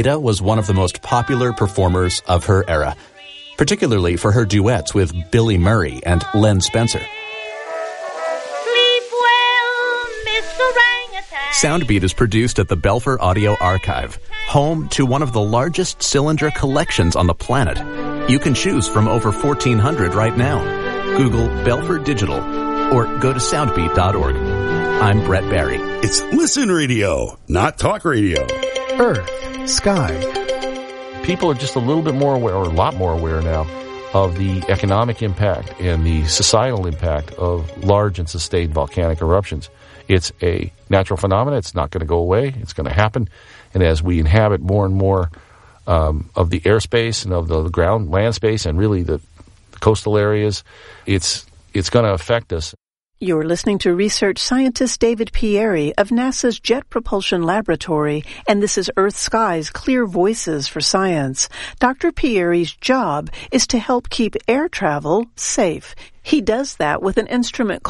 Ada was one of the most popular performers of her era, particularly for her duets with Billy Murray and Len Spencer. Sleep well, Mr. Orangutan. Soundbeat is produced at the Belfer Audio Archive, home to one of the largest cylinder collections on the planet. You can choose from over 1,400 right now. Google Belfer Digital or go to soundbeat.org. I'm Brett Barry. It's Listen Radio, not talk radio. Earth, sky. People are just a little bit more aware, or a lot more aware now, of the economic impact and the societal impact of large and sustained volcanic eruptions. It's a natural phenomenon. It's not going to go away. It's going to happen. And as we inhabit more and more of the airspace and of the ground, land space, and really the coastal areas, it's going to affect us. You're listening to research scientist David Pieri of NASA's Jet Propulsion Laboratory, and this is Earth Sky's Clear Voices for Science. Dr. Pieri's job is to help keep air travel safe. He does that with an instrument